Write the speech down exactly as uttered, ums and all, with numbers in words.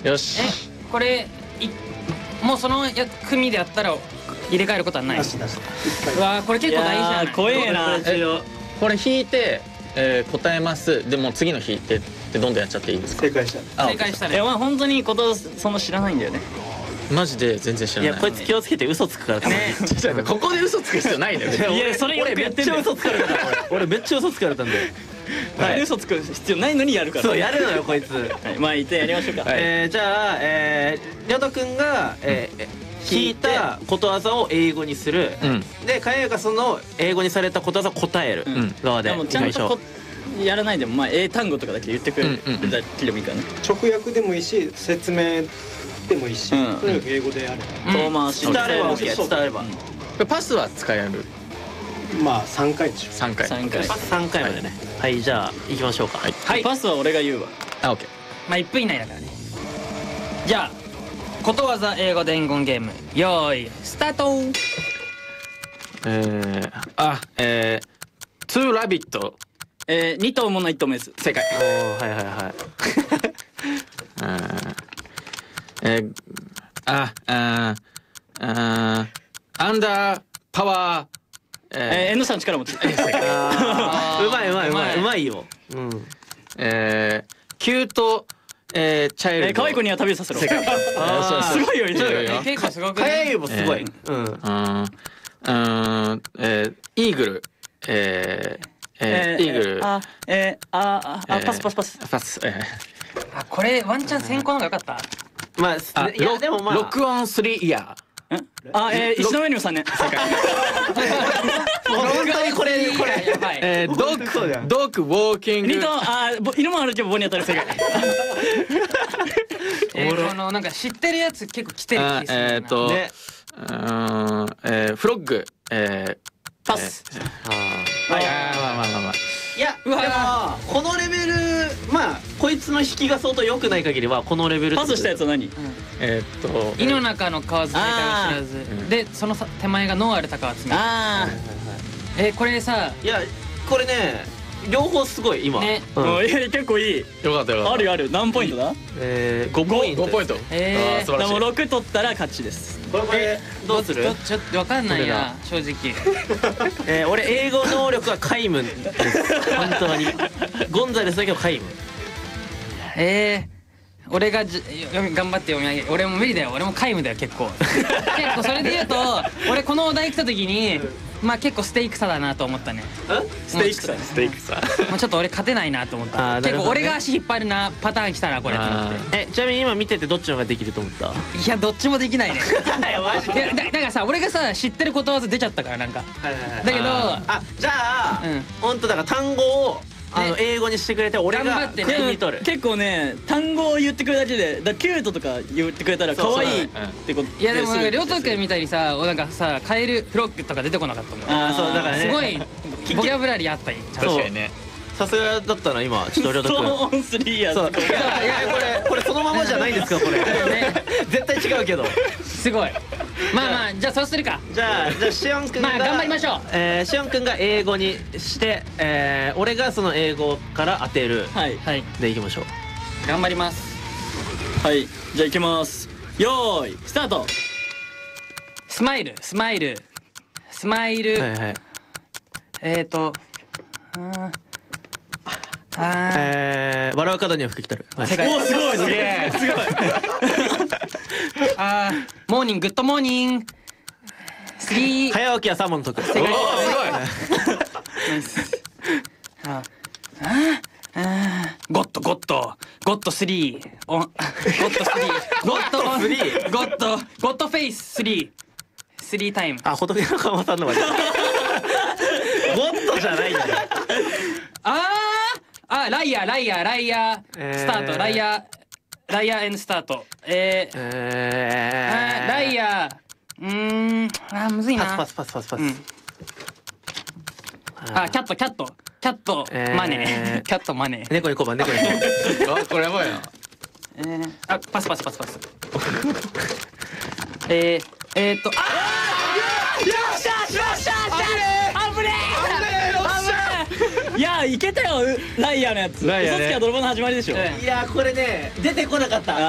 よし。 えこれいもうそのや組でやったら入れ替えることはない。 なしなし。 うわーこれ結構大事じゃない。 怖えな。 これ引いて、えー、答えます。でも次の引いてってどんどんやっちゃっていいですか？ 正解したあ正解したね。 いやまあ本当にことそんな知らないんだよね。 マジで全然知らない。 いやこいつ気をつけて嘘つくからね違う違うここで嘘つく必要ないんだよ。 いやそれよくやってんだよ。 嘘つかれた俺めっちゃ嘘つかれたんで。 はい、嘘つく必要ないのにやるから。 そうやるのよこいつ。 はい、まあ一旦やりましょうか。 えー、じゃあえー、りょうとくんが、えー、引いたことわざを英語にする、 うんでかやがその英語にされたことわざを答えるん側ででもいきましょう。 ちゃんとこやらないでもまあ英単語とかだけ言ってくれるだけでもいいからね。 直訳でもいいし説明でもいいし、 うんとにかく英語であれば、 遠回し伝われば OK そう伝われば。 これパスは使えるまあさんかいでしょ。 さんかい。 三回。 パスさんかいまでね。はいじゃあ行きましょうか。はい。 はいパスは俺が言うわ。 あオッケー。 まあいっぷん以内だからね。じゃあことわざ英語伝言ゲームよーいスタート。 えー、あえー、ツーラビットえー、二頭もの一頭メス。 正解。 おーはいはいはい。 えー、あああアンダーパワーえー、N さん力持ち。 あーうまいうまいうまいうまいよ。うん。 えー、キュート、えー、チャイルド。 えー、可愛い子には旅をさせろ。 正解。 あーすごいよ。 そうよえ結構すごくかやね。 ゆもすごい。うん。 うん、うん、えー、イーグル、えー、えー、イーグル、 あ、えー、あ、あ、あ、 えーパスパスパス。 パス、えあこれワンチャン先行の方が良かった。 まあー、あ、 いやでもまあ。 ロックオンスリーイヤあ、えー、石の上にもさんねん。 本当にこれこれ。 やばい。 ー、えー、ドッグ、ドッグウォーキング。 二頭、あー、ぼ犬も歩けば棒に当たる正解。 えーこのなんか知ってるやつ結構来てるあ気するな。 えーと、 ね。 うーん、えー、フロッグ、えー、 パス。 はい、あーまあまあまあまあ。 いやでうわもこのレベルまあこいつの引きが相当良くない限りはこのレベル。 パスしたやつは何？ えー、っと、 胃の中の蛙大体は知らずーでそのさ手前が脳ある高厚み。 あえーこれさいやこれね両方すごい今。 ねうんあ、いや結構いい。 よかったよかった。 あるよある。何ポイントだ？ えー、ごポイント。 ごポイント。 えーあー素晴らしい。 もう六取ったら勝ちです。 これこれどうするど？ちょっとわかんないな正直。 えー、俺英語能力は皆無です本当に。ゴンザレスだけど皆無。 えー俺がじ読み頑張って読み上げ俺も無理だよ俺も皆無だよ結構結構それで言うと俺このお題来た時にまあ結構ステイク差だなと思ったね。 ステーキさ。 ステーキさ。 もうちょっと俺勝てないなと思った結あーなるほどね構俺が足引っ張るなパターン来たなこれと思っえちなみに今見ててどっちの方ができると思った？ ていやどっちもできないねいやだだからさ俺がさ知ってることわざ出ちゃったからなんかはいはいはい。 だけどあじゃあ、 うんほんとだから単語をあのね英語にしてくれて俺が頑張ってね汲み取る。 結構ね単語を言ってくれるだけでだキュートとか言ってくれたら可愛いってこと。 いやでもなんかすぐりょうとくんみたいにさなんかさカエルフロッグとか出てこなかったもんあーそうだからねすごいボキャブラリーあったりちゃんと確かにね。 さすがだったな今ちょっとりょうとくん。 ストーンスリーやそういやいやこれこれそのままじゃないですかこれ。 ね絶対違うけど。 すごいまあまあじゃあそうするかじゃあじゃあしおんくんがまあ頑張りましょう。 えー、しおんくんが英語にして、えー、俺がその英語から当てるはいはいでいきましょう。 頑張ります。 はいじゃあ行きます。よーいスタート。 スマイルスマイルスマイル、 はいはい。 えーとあーあーえー、笑う角には服着たる。はい世界おーすごいすげえすごい。 あーモーニンググッドモーニングスリー早起きはサーモンの得。 正解おーあああゴッドゴッドゴッドスリーオンゴッドスリーゴッドオンスリーゴッドゴッドフェイススリースリータイムあ、仏の川さんのまで。ゴッドじゃないんだよ。 あーあライアーライアーライアーえースタートライアーライアーエンドスタートえー、あえー、 ーライアーうーんあーむずいなパスパスパスパスパス。 うんあキャットキャットキャットえーマネーキャットマネー猫に小判猫に小判。 あこれやばいな。 えー、あパスパスパスパスえー、えー、っとあーよっしゃよっしゃよっしゃあぶねえいやいけたよライアーのやつ。 ライアーね嘘つきは泥棒の始まりでしょ。 うんいやこれね出てこなかった。